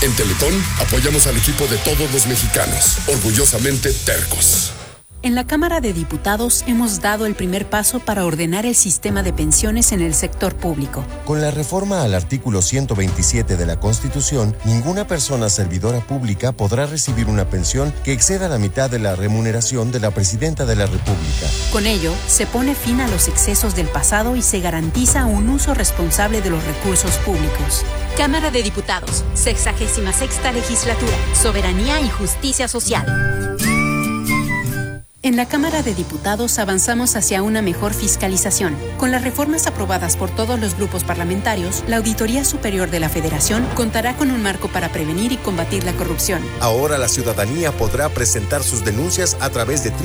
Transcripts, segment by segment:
En Teletón apoyamos al equipo de todos los mexicanos, orgullosamente tercos. En la Cámara de Diputados hemos dado el primer paso para ordenar el sistema de pensiones en el sector público. Con la reforma al artículo 127 de la Constitución, ninguna persona servidora pública podrá recibir una pensión que exceda la mitad de la remuneración de la Presidenta de la República. Con ello, se pone fin a los excesos del pasado y se garantiza un uso responsable de los recursos públicos. Cámara de Diputados, 66ª Legislatura, Soberanía y Justicia Social. En la Cámara de Diputados avanzamos hacia una mejor fiscalización. Con las reformas aprobadas por todos los grupos parlamentarios, la Auditoría Superior de la Federación contará con un marco para prevenir y combatir la corrupción. Ahora la ciudadanía podrá presentar sus denuncias a través de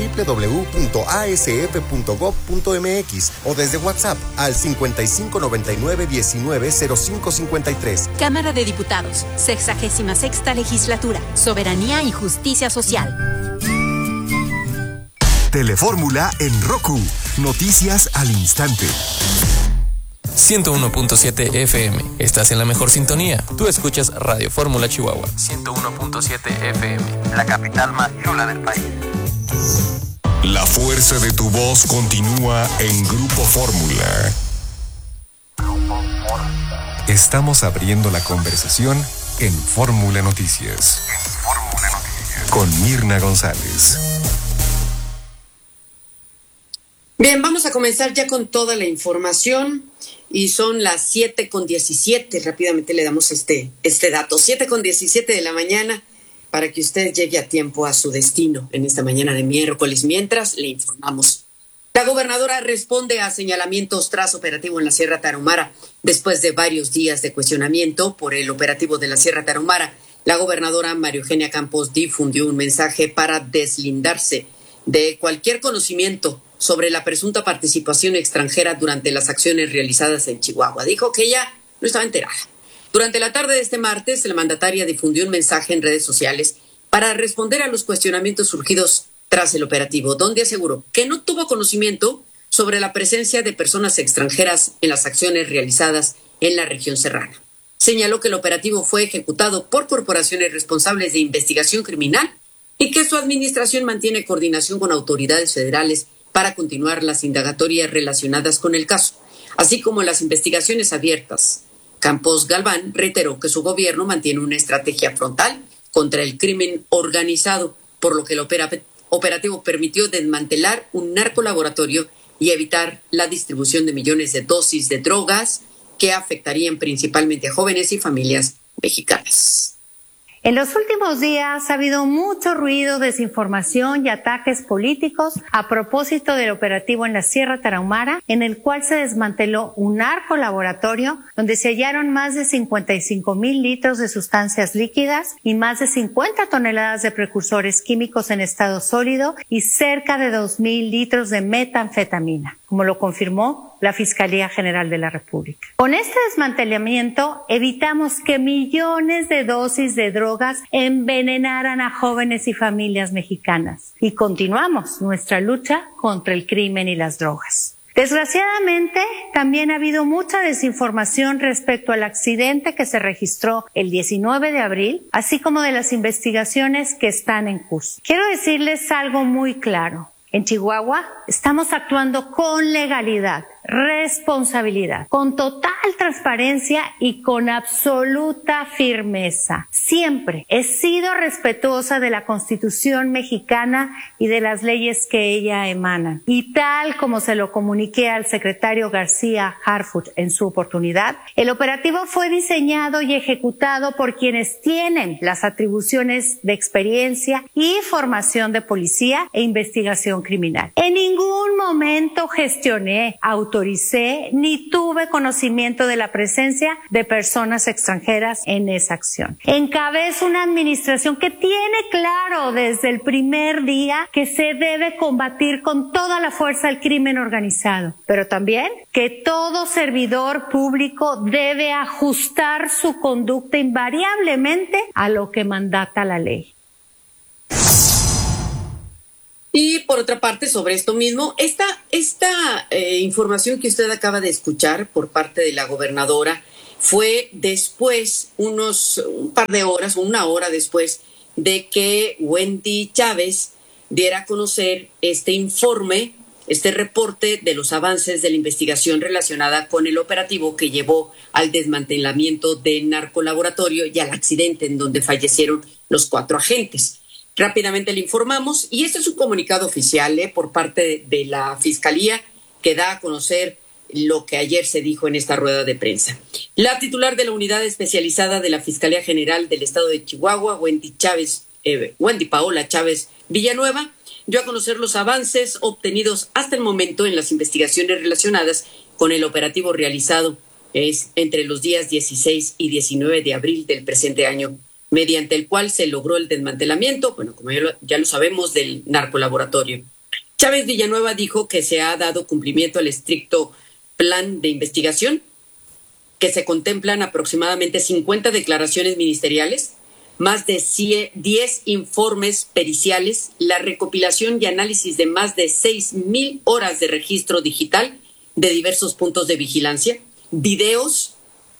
www.asf.gov.mx o desde WhatsApp al 5599-190553. Cámara de Diputados, 66ª Legislatura, Soberanía y Justicia Social. Telefórmula en Roku. Noticias al instante. 101.7 FM. Estás en la mejor sintonía. Tú escuchas Radio Fórmula Chihuahua. 101.7 FM. La capital más chula del país. La fuerza de tu voz continúa en Grupo Fórmula. Estamos abriendo la conversación en Fórmula Noticias. Con Mirna González. Bien, vamos a comenzar ya con toda la información y son las 7:17. Rápidamente le damos este dato, 7:17 de la mañana, para que usted llegue a tiempo a su destino en esta mañana de miércoles. Mientras le informamos, la gobernadora responde a señalamientos tras operativo en la Sierra Tarahumara. Después de varios días de cuestionamiento por el operativo de la Sierra Tarahumara, la gobernadora María Eugenia Campos difundió un mensaje para deslindarse de cualquier conocimiento sobre la presunta participación extranjera durante las acciones realizadas en Chihuahua. Dijo que ella no estaba enterada. Durante la tarde de este martes, la mandataria difundió un mensaje en redes sociales para responder a los cuestionamientos surgidos tras el operativo, donde aseguró que no tuvo conocimiento sobre la presencia de personas extranjeras en las acciones realizadas en la región serrana. Señaló que el operativo fue ejecutado por corporaciones responsables de investigación criminal y que su administración mantiene coordinación con autoridades federales para continuar las indagatorias relacionadas con el caso, así como las investigaciones abiertas. Campos Galván reiteró que su gobierno mantiene una estrategia frontal contra el crimen organizado, por lo que el operativo permitió desmantelar un narcolaboratorio y evitar la distribución de millones de dosis de drogas que afectarían principalmente a jóvenes y familias mexicanas. En los últimos días ha habido mucho ruido, desinformación y ataques políticos a propósito del operativo en la Sierra Tarahumara, en el cual se desmanteló un narcolaboratorio donde se hallaron más de 55,000 litros de sustancias líquidas y más de 50 toneladas de precursores químicos en estado sólido y cerca de 2,000 litros de metanfetamina, como lo confirmó la Fiscalía General de la República. Con este desmantelamiento evitamos que millones de dosis de drogas envenenaran a jóvenes y familias mexicanas y continuamos nuestra lucha contra el crimen y las drogas. Desgraciadamente, también ha habido mucha desinformación respecto al accidente que se registró el 19 de abril, así como de las investigaciones que están en curso. Quiero decirles algo muy claro. En Chihuahua estamos actuando con legalidad, responsabilidad, con total transparencia y con absoluta firmeza. Siempre he sido respetuosa de la Constitución mexicana y de las leyes que ella emana. Y tal como se lo comuniqué al secretario García Harfuch en su oportunidad, el operativo fue diseñado y ejecutado por quienes tienen las atribuciones de experiencia y formación de policía e investigación criminal. En ningún momento gestioné, autoricé ni tuve conocimiento de la presencia de personas extranjeras en esa acción. Encabezo una administración que tiene claro desde el primer día que se debe combatir con toda la fuerza el crimen organizado, pero también que todo servidor público debe ajustar su conducta invariablemente a lo que mandata la ley. Y por otra parte, sobre esto mismo, esta información que usted acaba de escuchar por parte de la gobernadora fue después, un par de horas o una hora después de que Wendy Chávez diera a conocer este informe, este reporte de los avances de la investigación relacionada con el operativo que llevó al desmantelamiento del narcolaboratorio y al accidente en donde fallecieron los 4 agentes. Rápidamente le informamos, y este es un comunicado oficial por parte de la Fiscalía que da a conocer lo que ayer se dijo en esta rueda de prensa. La titular de la Unidad Especializada de la Fiscalía General del Estado de Chihuahua, Wendy Paola Chávez Villanueva, dio a conocer los avances obtenidos hasta el momento en las investigaciones relacionadas con el operativo realizado entre los días 16 y 19 de abril del presente año, mediante el cual se logró el desmantelamiento, como ya lo sabemos, del narcolaboratorio. Chávez Villanueva dijo que se ha dado cumplimiento al estricto plan de investigación, que se contemplan aproximadamente 50 declaraciones ministeriales, más de 10 informes periciales, la recopilación y análisis de más de 6,000 horas de registro digital de diversos puntos de vigilancia, videos,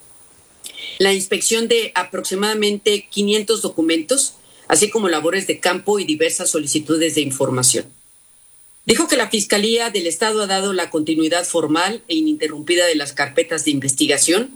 la inspección de aproximadamente 500 documentos, así como labores de campo y diversas solicitudes de información. Dijo que la Fiscalía del Estado ha dado la continuidad formal e ininterrumpida de las carpetas de investigación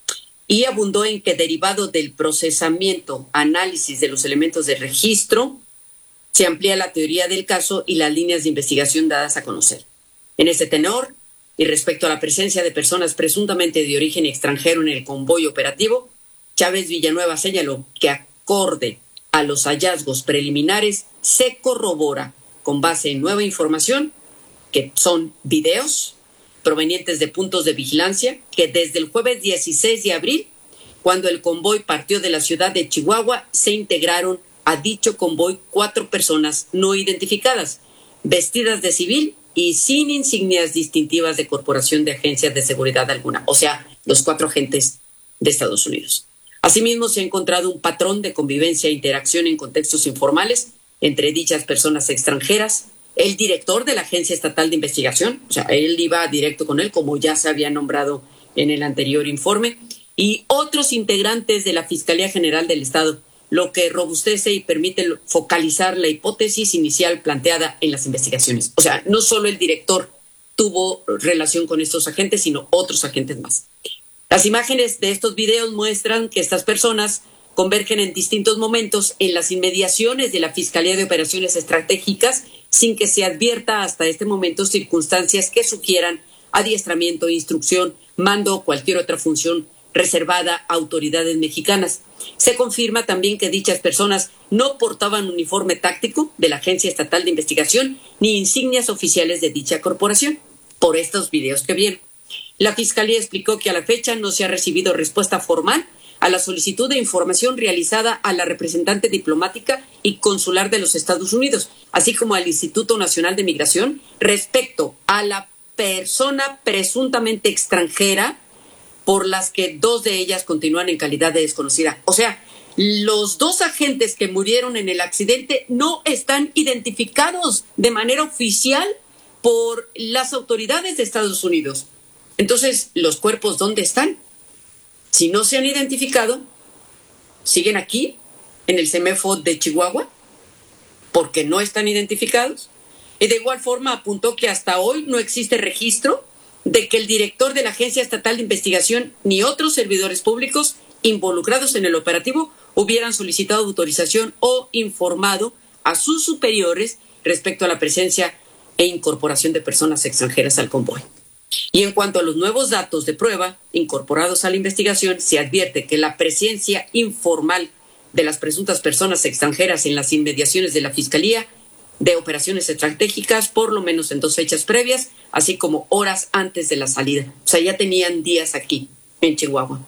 y abundó en que, derivado del procesamiento, análisis de los elementos de registro, se amplía la teoría del caso y las líneas de investigación dadas a conocer. En ese tenor, y respecto a la presencia de personas presuntamente de origen extranjero en el convoy operativo, Chávez Villanueva señaló que, acorde a los hallazgos preliminares, se corrobora con base en nueva información, que son videos provenientes de puntos de vigilancia, que desde el jueves 16 de abril, cuando el convoy partió de la ciudad de Chihuahua, se integraron a dicho convoy 4 personas no identificadas, vestidas de civil y sin insignias distintivas de corporación de agencias de seguridad alguna, o sea, los 4 agentes de Estados Unidos. Asimismo, se ha encontrado un patrón de convivencia e interacción en contextos informales entre dichas personas extranjeras, el director de la Agencia Estatal de Investigación, o sea, él iba directo con él, como ya se había nombrado en el anterior informe, y otros integrantes de la Fiscalía General del Estado, lo que robustece y permite focalizar la hipótesis inicial planteada en las investigaciones. O sea, no solo el director tuvo relación con estos agentes, sino otros agentes más. Las imágenes de estos videos muestran que estas personas convergen en distintos momentos en las inmediaciones de la Fiscalía de Operaciones Estratégicas sin que se advierta hasta este momento circunstancias que sugieran adiestramiento, instrucción, mando o cualquier otra función reservada a autoridades mexicanas. Se confirma también que dichas personas no portaban uniforme táctico de la Agencia Estatal de Investigación ni insignias oficiales de dicha corporación, por estos videos que vieron. La Fiscalía explicó que a la fecha no se ha recibido respuesta formal a la solicitud de información realizada a la representante diplomática y consular de los Estados Unidos, así como al Instituto Nacional de Migración, respecto a la persona presuntamente extranjera, por las que 2 de ellas continúan en calidad de desconocida. O sea, los 2 agentes que murieron en el accidente no están identificados de manera oficial por las autoridades de Estados Unidos. Entonces, ¿los cuerpos dónde están? Si no se han identificado, siguen aquí, en el CEMEFO de Chihuahua, porque no están identificados. Y de igual forma apuntó que hasta hoy no existe registro de que el director de la Agencia Estatal de Investigación ni otros servidores públicos involucrados en el operativo hubieran solicitado autorización o informado a sus superiores respecto a la presencia e incorporación de personas extranjeras al convoy. Y en cuanto a los nuevos datos de prueba incorporados a la investigación, se advierte que la presencia informal de las presuntas personas extranjeras en las inmediaciones de la Fiscalía de Operaciones Estratégicas, por lo menos en 2 fechas previas, así como horas antes de la salida. O sea, ya tenían días aquí en Chihuahua.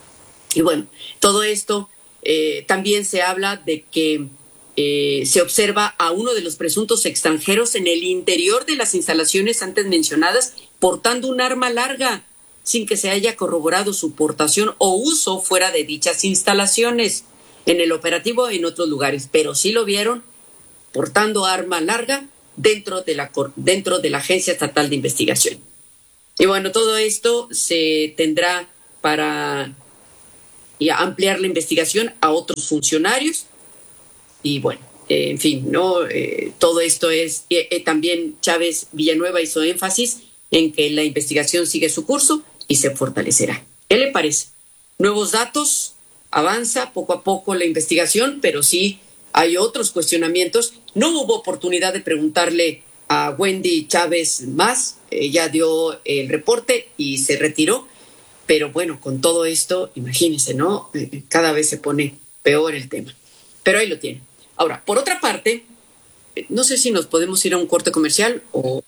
Y bueno, todo esto también se habla de que se observa a uno de los presuntos extranjeros en el interior de las instalaciones antes mencionadas, portando un arma larga, sin que se haya corroborado su portación o uso fuera de dichas instalaciones, en el operativo o en otros lugares, pero sí lo vieron portando arma larga dentro de la Agencia Estatal de Investigación. Y bueno, todo esto se tendrá para y a ampliar la investigación a otros funcionarios. Y bueno, en fin, ¿no? Todo esto es, también Chávez Villanueva hizo énfasis en que la investigación sigue su curso y se fortalecerá. ¿Qué le parece? Nuevos datos, avanza poco a poco la investigación, pero sí hay otros cuestionamientos. No hubo oportunidad de preguntarle a Wendy Chávez más, ella dio el reporte y se retiró, pero bueno, con todo esto, imagínense, ¿no? Cada vez se pone peor el tema, pero ahí lo tienen. Ahora, por otra parte, no sé si nos podemos ir a un corte comercial o...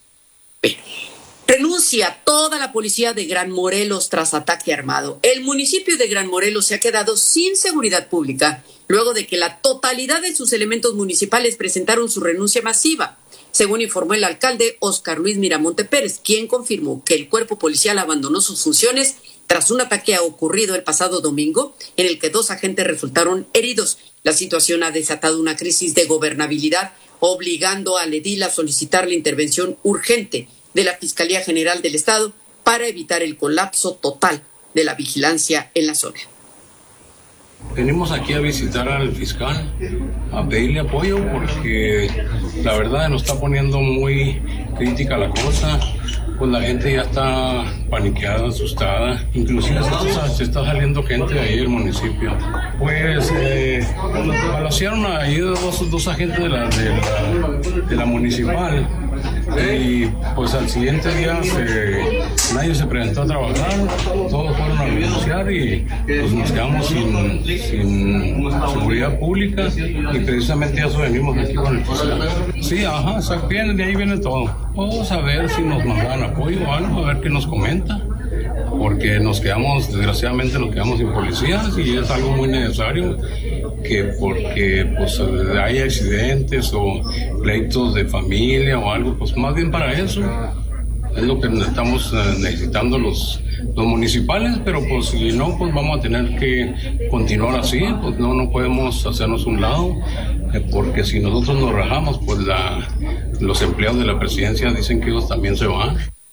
Renuncia toda la policía de Gran Morelos tras ataque armado. El municipio de Gran Morelos se ha quedado sin seguridad pública luego de que la totalidad de sus elementos municipales presentaron su renuncia masiva, según informó el alcalde Óscar Luis Miramonte Pérez, quien confirmó que el cuerpo policial abandonó sus funciones tras un ataque ocurrido el pasado domingo, en el que 2 agentes resultaron heridos. La situación ha desatado una crisis de gobernabilidad, obligando al edil a solicitar la intervención urgente de la Fiscalía General del Estado para evitar el colapso total de la vigilancia en la zona. Venimos aquí a visitar al fiscal, a pedirle apoyo porque la verdad nos está poniendo muy crítica la cosa, pues la gente ya está paniqueada, asustada, inclusive se está saliendo gente de ahí del municipio. Pues balacearon ahí dos agentes de la municipal y pues al siguiente día nadie se presentó a trabajar, todos fueron a renunciar y pues nos quedamos sin seguridad pública y precisamente eso venimos aquí con el fiscal. Sí, de ahí viene todo. Vamos a ver si nos mandan apoyo o algo, a ver qué nos comenta, porque desgraciadamente nos quedamos sin policías y es algo muy necesario, porque pues hay accidentes o pleitos de familia o algo, pues más bien para eso es lo que estamos necesitando los municipales, pero pues si no, pues vamos a tener que continuar así, pues no podemos hacernos un lado, porque si nosotros nos rajamos, pues los empleados de la presidencia dicen que ellos también se van.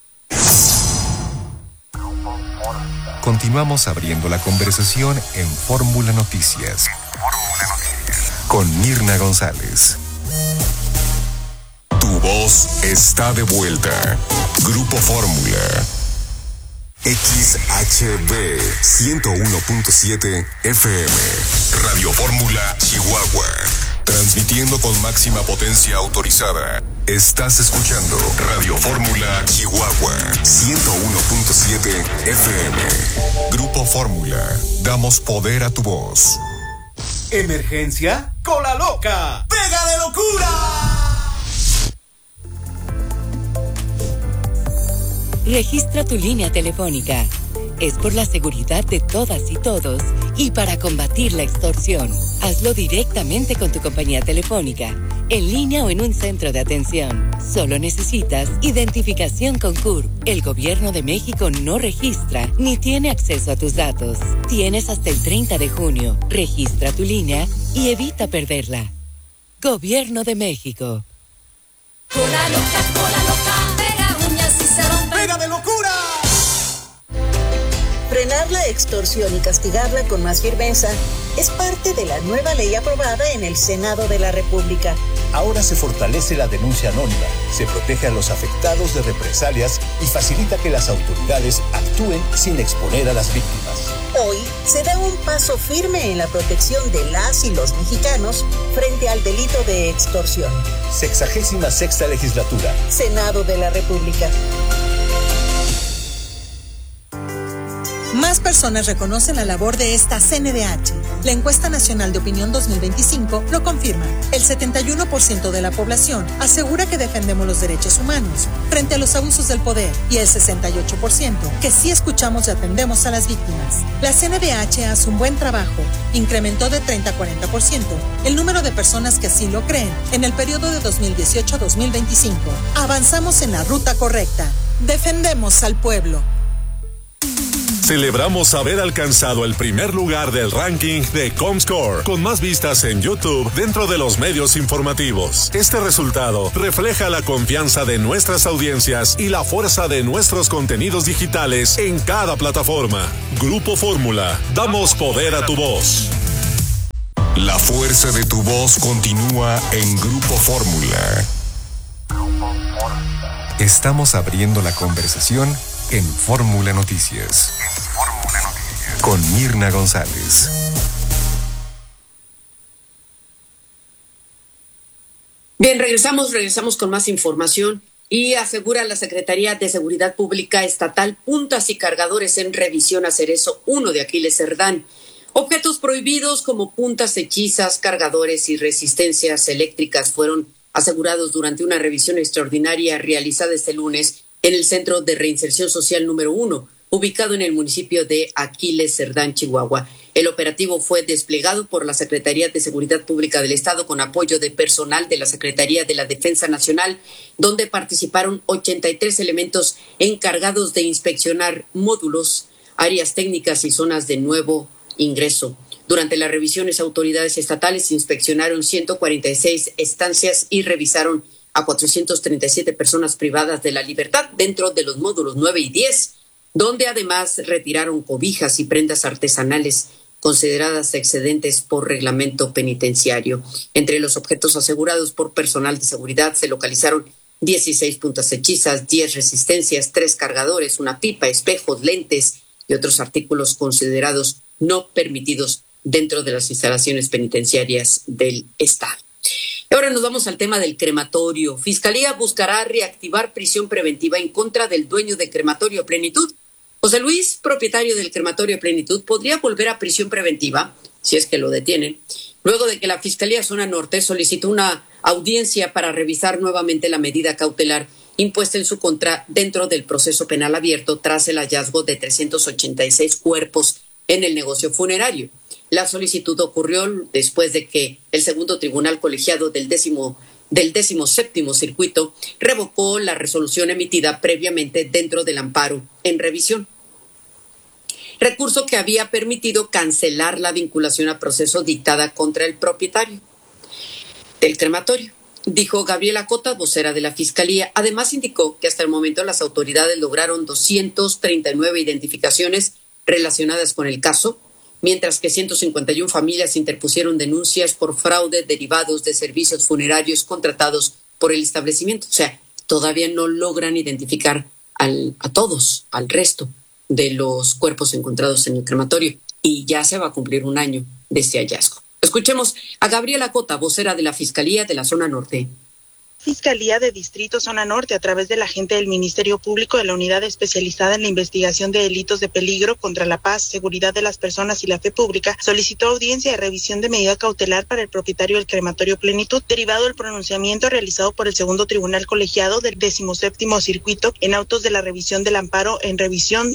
Continuamos abriendo la conversación en Fórmula Noticias con Mirna González. Tu voz está de vuelta. Grupo Fórmula. XHB 101.7 FM. Radio Fórmula Chihuahua. Transmitiendo con máxima potencia autorizada. Estás escuchando Radio Fórmula Chihuahua 101.7 FM. Grupo Fórmula. Damos poder a tu voz. Emergencia con la loca. ¡Pega de locura! Registra tu línea telefónica. Es por la seguridad de todas y todos y para combatir la extorsión. Hazlo directamente con tu compañía telefónica, en línea o en un centro de atención. Solo necesitas identificación con CURP. El Gobierno de México no registra ni tiene acceso a tus datos. Tienes hasta el 30 de junio. Registra tu línea y evita perderla. Gobierno de México. Cola loca, pega uñas y se rompe. ¡Pega de locura! Frenar la extorsión y castigarla con más firmeza es parte de la nueva ley aprobada en el Senado de la República. Ahora se fortalece la denuncia anónima, se protege a los afectados de represalias y facilita que las autoridades actúen sin exponer a las víctimas. Hoy se da un paso firme en la protección de las y los mexicanos frente al delito de extorsión. 66ª Legislatura. Senado de la República. Más personas reconocen la labor de esta CNDH. La encuesta nacional de opinión 2025 lo confirma. El 71% de la población asegura que defendemos los derechos humanos frente a los abusos del poder y el 68% que sí escuchamos y atendemos a las víctimas. La CNDH hace un buen trabajo. Incrementó de 30 a 40% el número de personas que así lo creen en el periodo de 2018 a 2025. Avanzamos en la ruta correcta. Defendemos al pueblo. Celebramos haber alcanzado el primer lugar del ranking de Comscore, con más vistas en YouTube dentro de los medios informativos. Este resultado refleja la confianza de nuestras audiencias y la fuerza de nuestros contenidos digitales en cada plataforma. Grupo Fórmula, damos poder a tu voz. La fuerza de tu voz continúa en Grupo Fórmula. Estamos abriendo la conversación en Fórmula Noticias. Con Mirna González. Bien, regresamos con más información y asegura la Secretaría de Seguridad Pública Estatal puntas y cargadores en revisión a Cerezo 1 de Aquiles Cerdán. Objetos prohibidos como puntas hechizas, cargadores y resistencias eléctricas fueron asegurados durante una revisión extraordinaria realizada este lunes en el Centro de Reinserción Social número 1, ubicado en el municipio de Aquiles Cerdán, Chihuahua. El operativo fue desplegado por la Secretaría de Seguridad Pública del Estado con apoyo de personal de la Secretaría de la Defensa Nacional, donde participaron 83 elementos encargados de inspeccionar módulos, áreas técnicas y zonas de nuevo ingreso. Durante las revisiones, autoridades estatales inspeccionaron 146 estancias y revisaron a 437 personas privadas de la libertad dentro de los módulos 9 y 10, donde además retiraron cobijas y prendas artesanales consideradas excedentes por reglamento penitenciario. Entre los objetos asegurados por personal de seguridad se localizaron 16 puntas hechizas, 10 resistencias, 3 cargadores, una pipa, espejos, lentes y otros artículos considerados no permitidos dentro de las instalaciones penitenciarias del Estado. Ahora nos vamos al tema del crematorio. Fiscalía buscará reactivar prisión preventiva en contra del dueño de Crematorio Plenitud. José Luis, propietario del Crematorio Plenitud, podría volver a prisión preventiva, si es que lo detienen, luego de que la Fiscalía Zona Norte solicitó una audiencia para revisar nuevamente la medida cautelar impuesta en su contra dentro del proceso penal abierto tras el hallazgo de 386 cuerpos en el negocio funerario. La solicitud ocurrió después de que el segundo tribunal colegiado del 17º circuito revocó la resolución emitida previamente dentro del amparo en revisión. Recurso que había permitido cancelar la vinculación a proceso dictada contra el propietario del crematorio, dijo Gabriela Cota, vocera de la Fiscalía. Además indicó que hasta el momento las autoridades lograron 239 identificaciones relacionadas con el caso, mientras que 151 familias interpusieron denuncias por fraude derivados de servicios funerarios contratados por el establecimiento. O sea, todavía no logran identificar a todos, al resto de los cuerpos encontrados en el crematorio, y ya se va a cumplir un año de este hallazgo. Escuchemos a Gabriela Cota, vocera de la Fiscalía de la Zona Norte. Fiscalía de Distrito Zona Norte, a través del agente del Ministerio Público de la Unidad Especializada en la Investigación de Delitos de Peligro contra la Paz, Seguridad de las Personas y la Fe Pública, solicitó audiencia de revisión de medida cautelar para el propietario del Crematorio Plenitud, derivado del pronunciamiento realizado por el segundo tribunal colegiado del 17º circuito en autos de la revisión del amparo en revisión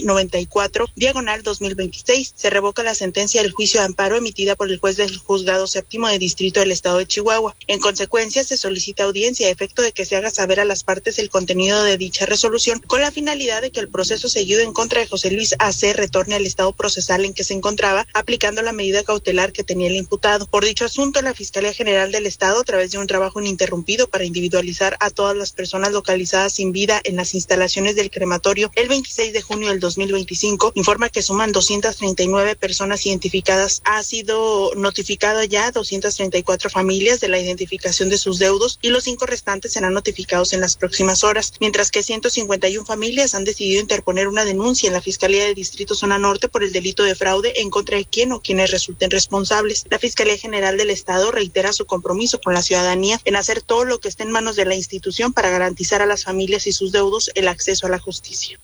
94/2026. Se revoca la sentencia del juicio de amparo emitida por el juez del Juzgado Séptimo de Distrito del Estado de Chihuahua. En consecuencia, se solicita audiencia de efecto de que se haga saber a las partes el contenido de dicha resolución, con la finalidad de que el proceso seguido en contra de José Luis A.C. retorne al estado procesal en que se encontraba, aplicando la medida cautelar que tenía el imputado. Por dicho asunto, la Fiscalía General del Estado, a través de un trabajo ininterrumpido para individualizar a todas las personas localizadas sin vida en las instalaciones del crematorio el 26 de junio del 2025, informa que suman 239 personas identificadas. Ha sido notificado ya 234 familias de la identificación de sus deudos y los 5 restantes serán notificados en las próximas horas, mientras que 151 familias han decidido interponer una denuncia en la Fiscalía del Distrito Zona Norte por el delito de fraude en contra de quien o quienes resulten responsables. La Fiscalía General del Estado reitera su compromiso con la ciudadanía en hacer todo lo que esté en manos de la institución para garantizar a las familias y sus deudos el acceso a la justicia.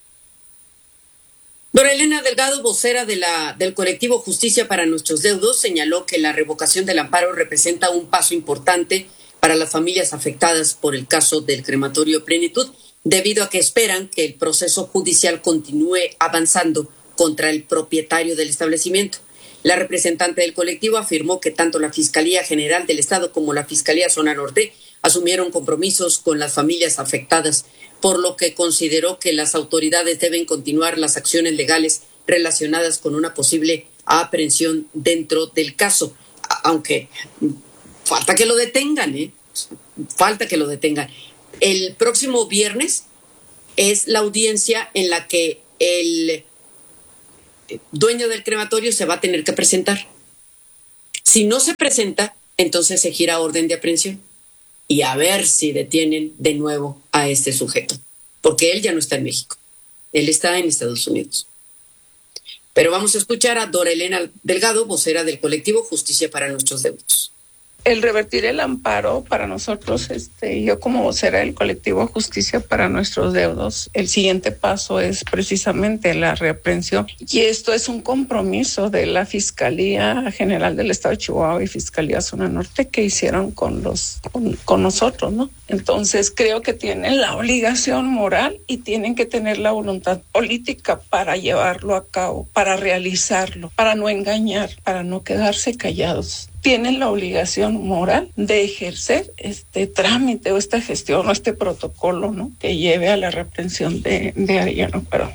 Dora Elena Delgado, vocera del colectivo Justicia para Nuestros Deudos, señaló que la revocación del amparo representa un paso importante para las familias afectadas por el caso del Crematorio Plenitud, debido a que esperan que el proceso judicial continúe avanzando contra el propietario del establecimiento. La representante del colectivo afirmó que tanto la Fiscalía General del Estado como la Fiscalía Zona Norte asumieron compromisos con las familias afectadas, por lo que consideró que las autoridades deben continuar las acciones legales relacionadas con una posible aprehensión dentro del caso, aunque falta que lo detengan, falta que lo detengan. El próximo viernes es la audiencia en la que el dueño del crematorio se va a tener que presentar. Si no se presenta, entonces se gira orden de aprehensión y a ver si detienen de nuevo a este sujeto, porque él ya no está en México, él está en Estados Unidos. Pero vamos a escuchar a Dora Elena Delgado, vocera del colectivo Justicia para Nuestros Deudos. El revertir el amparo para nosotros, yo como vocera del colectivo Justicia para Nuestros Deudos, el siguiente paso es precisamente la reaprehensión. Y esto es un compromiso de la Fiscalía General del Estado de Chihuahua y Fiscalía Zona Norte que hicieron con nosotros, ¿no? Entonces creo que tienen la obligación moral y tienen que tener la voluntad política para llevarlo a cabo, para realizarlo, para no engañar, para no quedarse callados. Tienen la obligación moral de ejercer este trámite o esta gestión o este protocolo, ¿no?, que lleve a la reaprehensión de Arellano Amparó.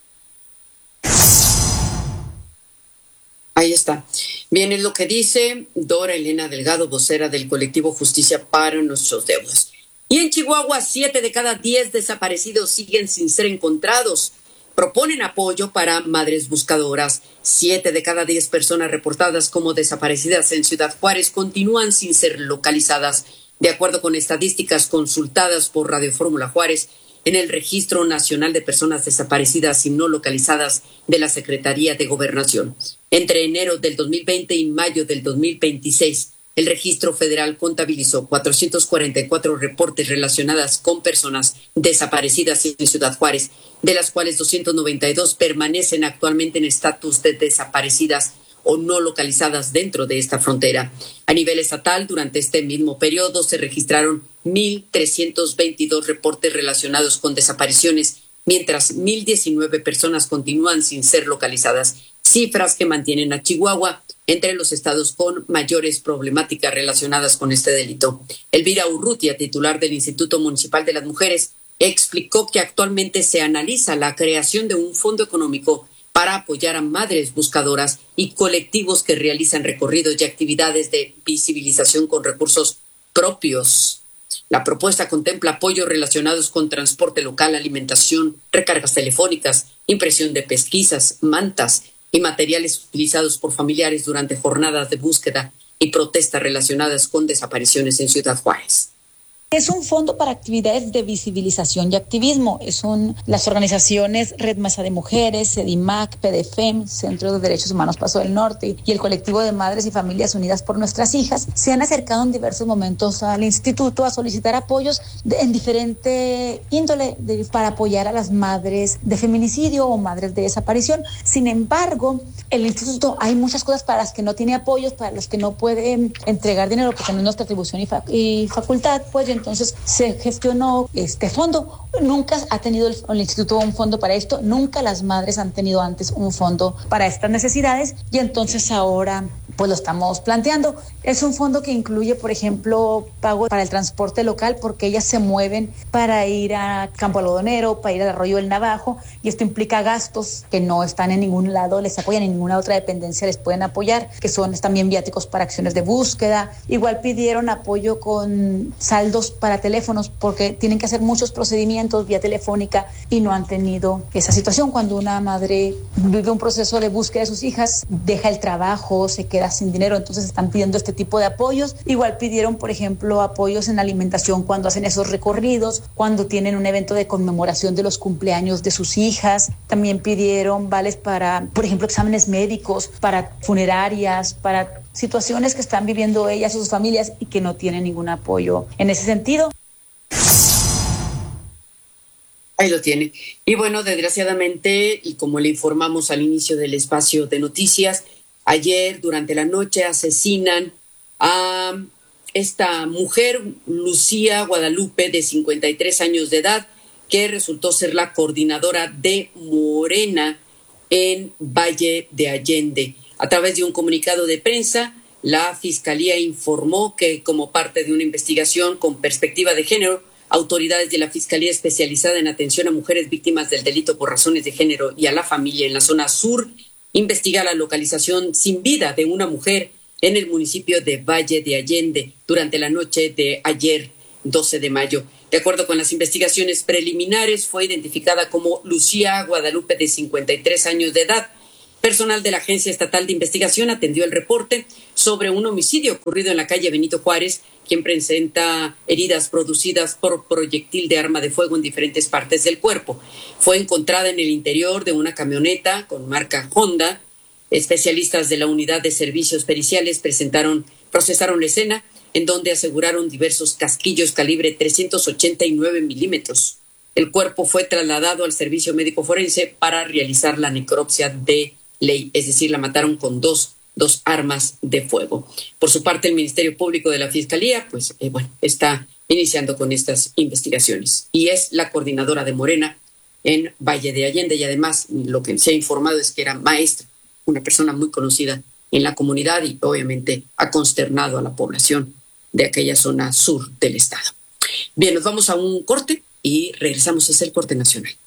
Ahí está. Bien, es lo que dice Dora Elena Delgado, vocera del colectivo Justicia para Nuestros Deudos. Y en Chihuahua, 7 de cada 10 desaparecidos siguen sin ser encontrados. Proponen apoyo para madres buscadoras. 7 de cada 10 personas reportadas como desaparecidas en Ciudad Juárez continúan sin ser localizadas. De acuerdo con estadísticas consultadas por Radio Fórmula Juárez, en el Registro Nacional de Personas Desaparecidas y No Localizadas de la Secretaría de Gobernación. Entre enero del 2020 y mayo del 2026, el registro federal contabilizó 444 reportes relacionadas con personas desaparecidas en Ciudad Juárez, de las cuales 292 permanecen actualmente en estatus de desaparecidas o no localizadas dentro de esta frontera. A nivel estatal, durante este mismo periodo se registraron 1,322 reportes relacionados con desapariciones, mientras 1,019 personas continúan sin ser localizadas, cifras que mantienen a Chihuahua entre los estados con mayores problemáticas relacionadas con este delito. Elvira Urrutia, titular del Instituto Municipal de las Mujeres, explicó que actualmente se analiza la creación de un fondo económico para apoyar a madres buscadoras y colectivos que realizan recorridos y actividades de visibilización con recursos propios. La propuesta contempla apoyos relacionados con transporte local, alimentación, recargas telefónicas, impresión de pesquisas, mantas y materiales utilizados por familiares durante jornadas de búsqueda y protestas relacionadas con desapariciones en Ciudad Juárez. Es un fondo para actividades de visibilización y activismo. Las organizaciones Red Mesa de Mujeres, CEDIMAC, PDFEM, Centro de Derechos Humanos Paso del Norte y el colectivo de Madres y Familias Unidas por Nuestras Hijas se han acercado en diversos momentos al instituto a solicitar apoyos en diferente índole para apoyar a las madres de feminicidio o madres de desaparición. Sin embargo, el instituto hay muchas cosas para las que no tiene apoyos, para las que no puede entregar dinero porque no es nuestra atribución y facultad, pues entonces se gestionó este fondo. Nunca ha tenido el instituto un fondo para esto, nunca las madres han tenido antes un fondo para estas necesidades y entonces ahora pues lo estamos planteando. Es un fondo que incluye, por ejemplo, pago para el transporte local porque ellas se mueven para ir a Campo Algodonero, para ir al Arroyo del Navajo y esto implica gastos que no están en ningún lado, les apoyan en ninguna otra dependencia, les pueden apoyar, que son también viáticos para acciones de búsqueda. Igual pidieron apoyo con saldos para teléfonos porque tienen que hacer muchos procedimientos vía telefónica y no han tenido esa situación. Cuando una madre vive un proceso de búsqueda de sus hijas, deja el trabajo, se queda sin dinero, entonces están pidiendo este tipo de apoyos. Igual pidieron, por ejemplo, apoyos en alimentación cuando hacen esos recorridos, cuando tienen un evento de conmemoración de los cumpleaños de sus hijas. También pidieron vales para, por ejemplo, exámenes médicos, para funerarias, para situaciones que están viviendo ellas o sus familias y que no tienen ningún apoyo en ese sentido. Ahí lo tiene. Y bueno, desgraciadamente, y como le informamos al inicio del espacio de noticias, ayer durante la noche asesinan a esta mujer, Lucía Guadalupe, de 53 años de edad, que resultó ser la coordinadora de Morena en Valle de Allende. A través de un comunicado de prensa, la Fiscalía informó que como parte de una investigación con perspectiva de género, Autoridades de la Fiscalía Especializada en Atención a Mujeres Víctimas del Delito por Razones de Género y a la Familia en la zona sur investiga la localización sin vida de una mujer en el municipio de Valle de Allende durante la noche de ayer, 12 de mayo. De acuerdo con las investigaciones preliminares, fue identificada como Lucía Guadalupe, de 53 años de edad. Personal de la Agencia Estatal de Investigación atendió el reporte sobre un homicidio ocurrido en la calle Benito Juárez, quien presenta heridas producidas por proyectil de arma de fuego en diferentes partes del cuerpo. Fue encontrada en el interior de una camioneta con marca Honda. Especialistas de la Unidad de Servicios Periciales procesaron la escena, en donde aseguraron diversos casquillos calibre 389 milímetros. El cuerpo fue trasladado al servicio médico forense para realizar la necropsia de ley, es decir, la mataron con dos armas de fuego. Por su parte, el Ministerio Público de la Fiscalía, está iniciando con estas investigaciones y es la coordinadora de Morena en Valle de Allende, y además lo que se ha informado es que era maestra, una persona muy conocida en la comunidad y obviamente ha consternado a la población de aquella zona sur del estado. Bien, nos vamos a un corte y regresamos a hacer el corte nacional.